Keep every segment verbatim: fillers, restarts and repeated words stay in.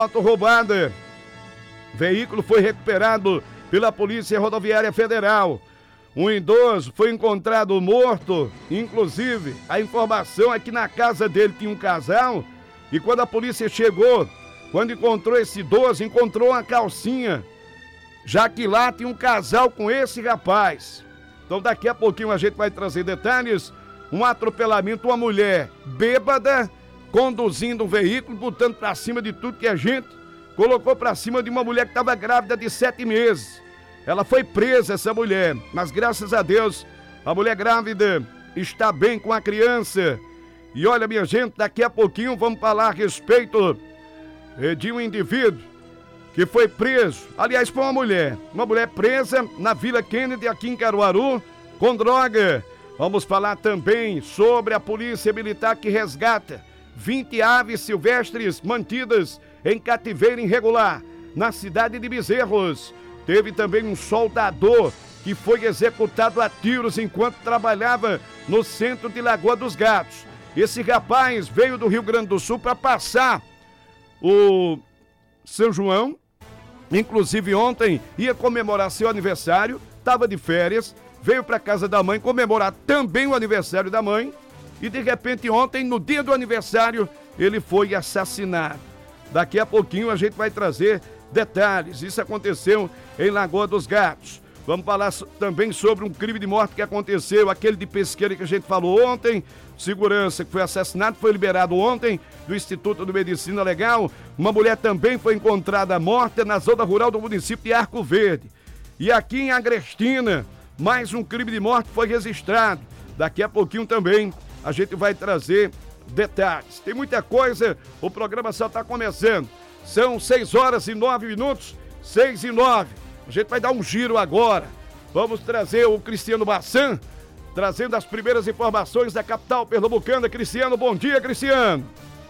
Moto roubada. Veículo foi recuperado pela Polícia Rodoviária Federal. Um idoso foi encontrado morto. Inclusive, a informação é que na casa dele tinha um casal. E quando a polícia chegou, quando encontrou esse idoso, encontrou uma calcinha, já que lá tinha um casal com esse rapaz. Então daqui a pouquinho a gente vai trazer detalhes. Um atropelamento, uma mulher bêbada, conduzindo um veículo, botando pra cima de tudo que a gente colocou pra cima de uma mulher que estava grávida de sete meses. Ela foi presa, essa mulher, mas graças a Deus, a mulher grávida está bem com a criança. E olha, minha gente, daqui a pouquinho vamos falar a respeito de um indivíduo que foi preso. Aliás, foi uma mulher, uma mulher presa na Vila Kennedy, aqui em Caruaru, com droga. Vamos falar também sobre a Polícia Militar que resgata vinte aves silvestres mantidas em cativeiro irregular na cidade de Bezerros. Teve também um soldador que foi executado a tiros enquanto trabalhava no centro de Lagoa dos Gatos. Esse rapaz veio do Rio Grande do Sul para passar o São João. Inclusive ontem ia comemorar seu aniversário, estava de férias, veio para casa da mãe comemorar também o aniversário da mãe. E de repente ontem, no dia do aniversário, ele foi assassinado. Daqui a pouquinho a gente vai trazer detalhes. Isso aconteceu em Lagoa dos Gatos. Vamos falar também sobre um crime de morte que aconteceu, aquele de Pesqueira que a gente falou ontem. Segurança que foi assassinado, foi liberado ontem do Instituto de Medicina Legal. Uma mulher também foi encontrada morta na zona rural do município de Arco Verde. E aqui em Agrestina, mais um crime de morte foi registrado. Daqui a pouquinho também a gente vai trazer detalhes. Tem muita coisa, o programa só está começando. São seis horas e nove minutos, seis e nove. A gente vai dar um giro agora. Vamos trazer o Cristiano Bassan, trazendo as primeiras informações da capital pernambucana. Cristiano, bom dia, Cristiano.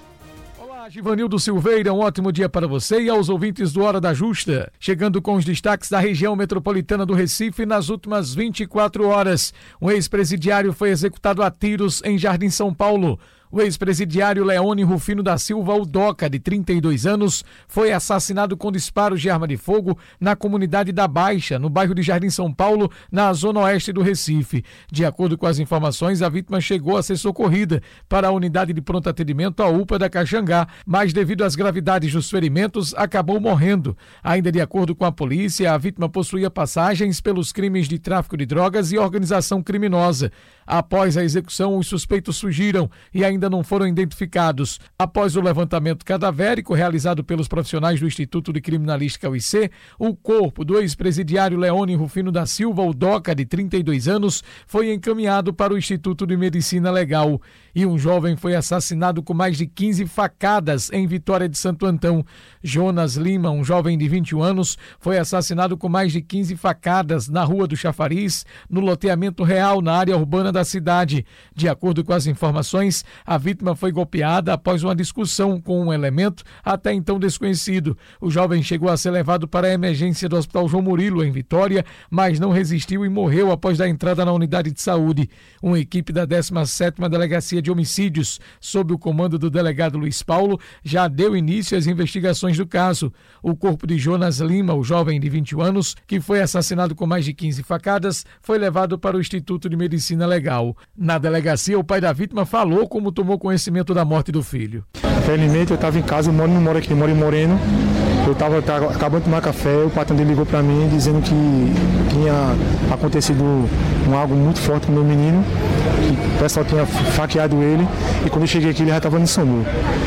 Olá, Givanildo Silveira, um ótimo dia para você e aos ouvintes do Hora da Justa. Chegando com os destaques da região metropolitana do Recife nas últimas vinte e quatro horas. Um ex-presidiário foi executado a tiros em Jardim São Paulo. O ex-presidiário Leone Rufino da Silva Udoca, de trinta e dois anos, foi assassinado com disparos de arma de fogo na comunidade da Baixa, no bairro de Jardim São Paulo, na zona oeste do Recife. De acordo com as informações, a vítima chegou a ser socorrida para a unidade de pronto atendimento, a U P A da Caxangá, mas devido às gravidades dos ferimentos, acabou morrendo. Ainda de acordo com a polícia, a vítima possuía passagens pelos crimes de tráfico de drogas e organização criminosa. Após a execução, os suspeitos fugiram e ainda não foram identificados. Após o levantamento cadavérico realizado pelos profissionais do Instituto de Criminalística U I C, o corpo do ex-presidiário Leone Rufino da Silva Udoca, de trinta e dois anos, foi encaminhado para o Instituto de Medicina Legal. E um jovem foi assassinado com mais de quinze facadas em Vitória de Santo Antão. Jonas Lima, um jovem de vinte e um anos, foi assassinado com mais de quinze facadas na Rua do Chafariz, no loteamento real na área urbana da cidade. De acordo com as informações, a vítima foi golpeada após uma discussão com um elemento até então desconhecido. O jovem chegou a ser levado para a emergência do Hospital João Murilo, em Vitória, mas não resistiu e morreu após a entrada na unidade de saúde. Uma equipe da décima sétima Delegacia de Homicídios, sob o comando do delegado Luiz Paulo, já deu início às investigações do caso. O corpo de Jonas Lima, o jovem de vinte e um anos, que foi assassinado com mais de quinze facadas, foi levado para o Instituto de Medicina Legal. Na delegacia, o pai da vítima falou como tomou conhecimento da morte do filho. Felizmente eu estava em casa, eu moro, não moro aqui, eu moro em Moreno. Eu estava acabando de tomar café, o patrão dele ligou para mim dizendo que tinha acontecido um algo muito forte com o meu menino, que o pessoal tinha faqueado ele, e quando eu cheguei aqui ele já estava no SAMU.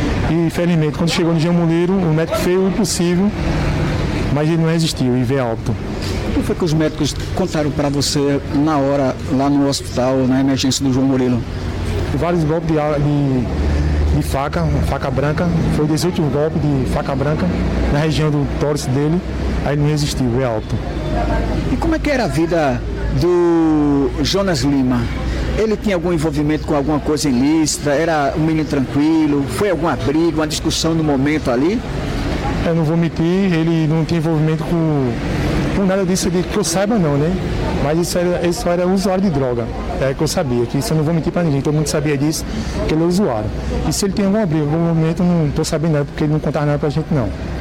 E felizmente, quando chegou no João Murilo, o médico fez o impossível, mas ele não resistiu e veio a óbito. O que foi que os médicos contaram para você na hora, lá no hospital, na emergência do João Murilo? Vários golpes de, de, de faca, faca branca, foi dezoito golpes de faca branca na região do tórax dele, aí não resistiu, veio a óbito. E como é que era a vida do Jonas Lima? Ele tinha algum envolvimento com alguma coisa ilícita? Era um menino tranquilo? Foi alguma briga, uma discussão no momento ali? Eu não vou mentir, ele não tinha envolvimento com, com nada disso de, que eu saiba não, né? Mas isso era, isso era usuário de droga, é que eu sabia, que isso eu não vou mentir pra ninguém, todo mundo sabia disso, que ele é usuário. E se ele tem alguma briga, algum momento, eu não tô sabendo nada, porque ele não contava nada pra gente não.